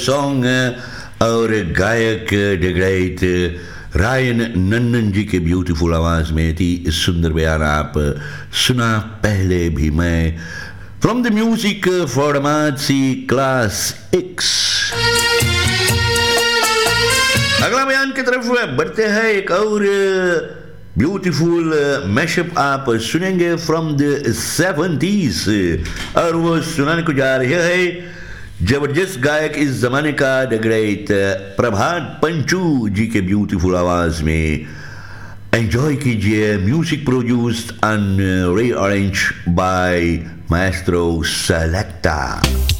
Song और गायक the great Ryan नन्नन जी के ब्यूटीफुल आवाज में थी सुंदर बयान आप सुना पहले भी मैं फ्रॉम द म्यूजिक फॉर माची क्लास एक्स। अगला बयान की तरफ बढ़ते हैं। एक और ब्यूटीफुल मैशअप आप सुनेंगे फ्रॉम द 70s और वो सुनाने को जा रहे हैं जबरदस्त गायक इस जमाने का द ग्रेट प्रभात पंचू जी के ब्यूटीफुल आवाज में। एंजॉय कीजिए। Music produced and rearranged bye Maestro सेलेक्टा।